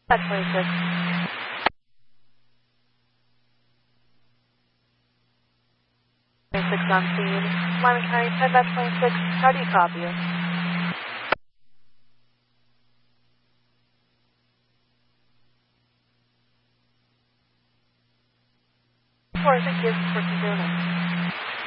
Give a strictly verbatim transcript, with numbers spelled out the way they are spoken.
At twenty-six. twenty-six on scene. Lyman County ten twenty-six. How do you copy you? Four, thank you for doing it.